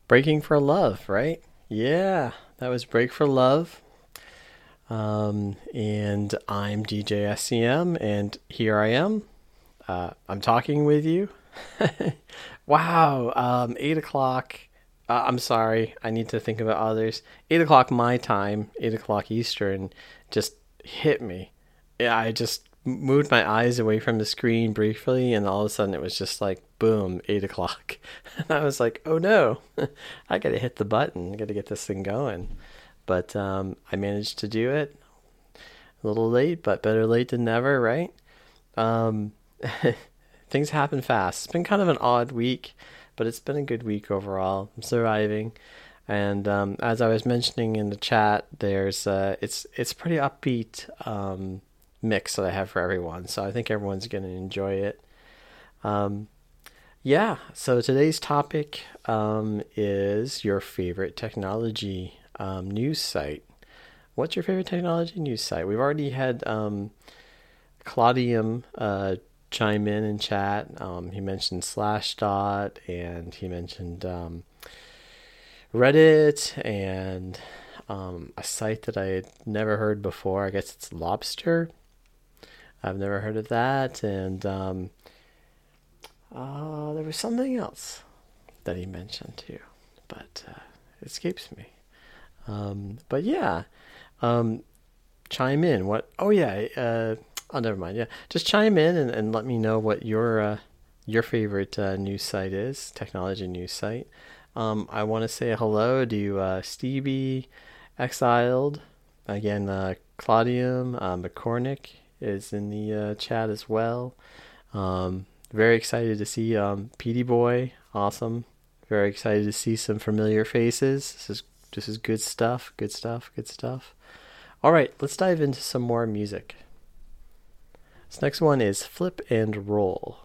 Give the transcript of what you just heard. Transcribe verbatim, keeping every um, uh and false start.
Breaking for Love, right? Yeah, that was Break for Love. Um, and I'm D J S C M, and here I am. Uh, I'm talking with you. Wow, um, eight o'clock. Uh, I'm sorry, I need to think about others. Eight o'clock my time, eight o'clock Eastern, just hit me. Yeah, I just moved my eyes away from the screen briefly, and all of a sudden it was just like, boom, eight o'clock. And I was like, oh no, I gotta hit the button, I gotta get this thing going. But um, I managed to do it. A little late, but better late than never, right? Um, Things happen fast. It's been kind of an odd week, but it's been a good week overall. I'm surviving, and um, as I was mentioning in the chat, there's uh, it's it's pretty upbeat um, mix that I have for everyone. So I think everyone's gonna enjoy it. Um, yeah. So today's topic um, is your favorite technology um, news site. What's your favorite technology news site? We've already had um, Claudium uh, chime in and chat. Um, he mentioned Slashdot, and he mentioned um, Reddit, and um, a site that I had never heard before. I guess it's Lobster. I've never heard of that. And um, uh, there was something else that he mentioned too, but uh, it escapes me. Um, but yeah, um, chime in. What? Oh yeah. Uh, oh, never mind. Yeah, just chime in and, and let me know what your uh, your favorite uh, news site is, technology news site. Um, I want to say hello to uh, Stevie, Exiled, again, uh, Claudium, uh, McCormick is in the uh, chat as well. Um, very excited to see um, Petey Boy, awesome. Very excited to see some familiar faces. This is this is good stuff. Good stuff. Good stuff. All right, let's dive into some more music. This next one is Flip and Roll.